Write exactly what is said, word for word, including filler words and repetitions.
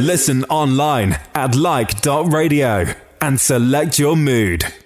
Listen online at like dot radio and select your mood.